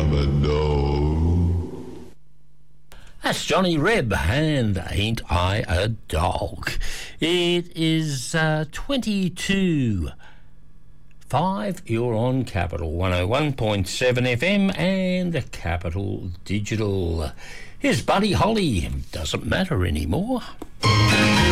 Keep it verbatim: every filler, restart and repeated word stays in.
am a dog. That's Johnny Reb, and Ain't I a Dog? It is uh, twenty-two five. You're on Capital one oh one point seven F M and Capital Digital. Here's Buddy Holly. Doesn't matter anymore.